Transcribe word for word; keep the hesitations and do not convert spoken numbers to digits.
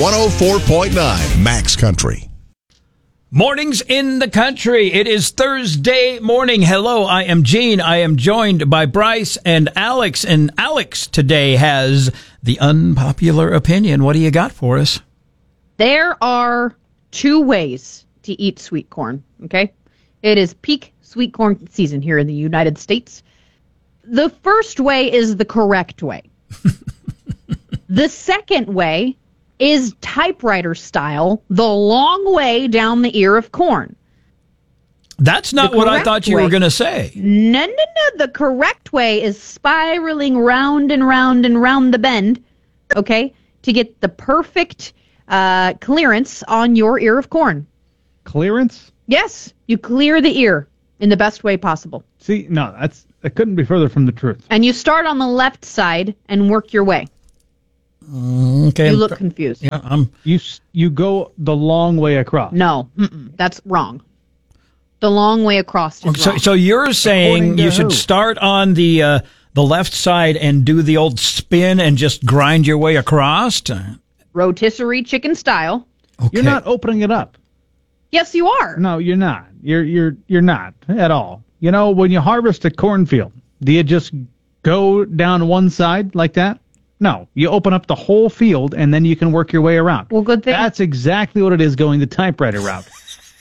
one oh four point nine Max Country. Mornings in the country. It is Thursday morning. Hello, I am Gene. I am joined by Bryce and Alex. And Alex today has the unpopular opinion. What do you got for us? There are two ways to eat sweet corn, okay? It is peak sweet corn season here in the United States. The first way is the correct way. The second way is typewriter style, the long way down the ear of corn. That's not what I thought you way, were going to say. No, no, no. The correct way is spiraling round and round and round the bend, okay, to get the perfect uh, clearance on your ear of corn. Clearance? Yes, you clear the ear in the best way possible. See, no, that's that couldn't be further from the truth. And you start on the left side and work your way. Okay. You look confused. Yeah, I'm. You you go the long way across. No, mm-mm, that's wrong. The long way across is So, wrong. so you're saying According to you should who? start on the uh, the left side and do the old spin and just grind your way across? Rotisserie chicken style. Okay. You're not opening it up. Yes, you are. No, you're not. You're you're you're not at all. You know, when you harvest a cornfield, do you just go down one side like that? No, you open up the whole field and then you can work your way around. Well, good thing. That's exactly what it is going the typewriter route.